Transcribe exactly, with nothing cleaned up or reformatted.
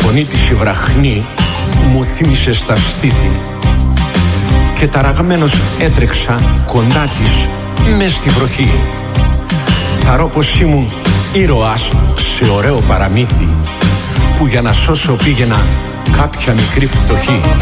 φωνή της η βραχνή μου θύμισε στα στήθη και ταραγμένος έτρεξα κοντά της μες στη βροχή. Θαρώ πως ήμουν ήρωας σε ωραίο παραμύθι που για να σώσω πήγαινα κάποια μικρή φτωχή.